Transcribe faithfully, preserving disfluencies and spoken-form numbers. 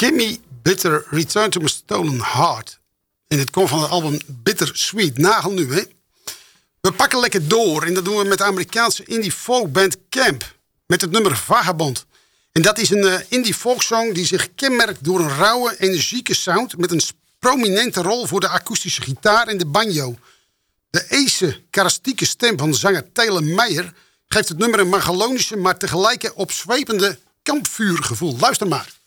Gimme Bitter Return to My Stolen Heart. En dit komt van het album Bitter Sweet. Nagel nu, hè. We pakken lekker door. En dat doen we met de Amerikaanse indie folkband Camp. Met het nummer Vagabond. En dat is een uh, indie folksong die zich kenmerkt door een rauwe, energieke sound... met een prominente rol voor de akoestische gitaar en de banjo. De ese, karakteristieke stem van zanger Taylor Meijer... geeft het nummer een melancholische, maar tegelijk opzwepende kampvuurgevoel. Luister maar.